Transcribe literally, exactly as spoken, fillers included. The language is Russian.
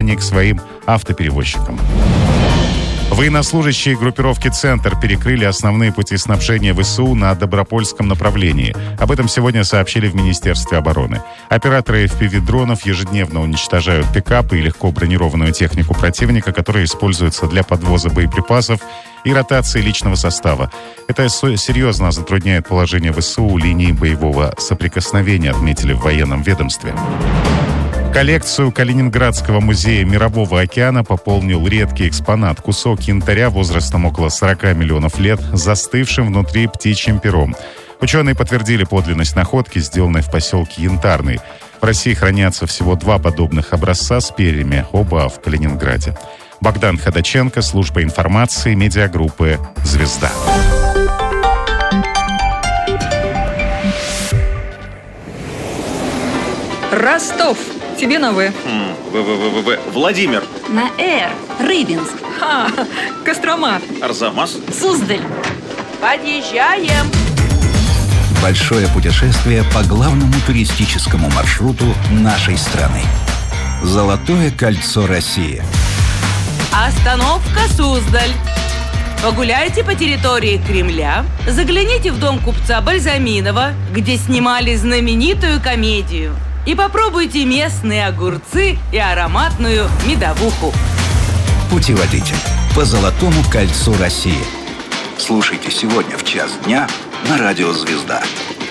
отношении к своим автоперевозчикам. Военнослужащие группировки «Центр» перекрыли основные пути снабжения ВСУ на Добропольском направлении. Об этом сегодня сообщили в Министерстве обороны. Операторы эф пи ви-дронов ежедневно уничтожают пикапы и легко бронированную технику противника, которая используется для подвоза боеприпасов и ротации личного состава. Это серьезно затрудняет положение ВСУ у линии боевого соприкосновения, отметили в военном ведомстве. Коллекцию Калининградского музея Мирового океана пополнил редкий экспонат — кусок янтаря возрастом около сорока миллионов лет, застывшим внутри птичьим пером. Ученые подтвердили подлинность находки, сделанной в поселке Янтарный. В России хранятся всего два подобных образца с перьями, оба в Калининграде. Богдан Ходаченко, служба информации, медиагруппы «Звезда». Ростов. Тебе на «В». В-В-В-В. Владимир. На «Р». Рыбинск. Ха, Кострома. Арзамас. Суздаль. Подъезжаем. Большое путешествие по главному туристическому маршруту нашей страны. Золотое кольцо России. Остановка Суздаль. Погуляйте по территории Кремля, загляните в дом купца Бальзаминова, где снимали знаменитую комедию, и попробуйте местные огурцы и ароматную медовуху. Путеводитель по Золотому кольцу России. Слушайте сегодня в час дня на радио «Звезда».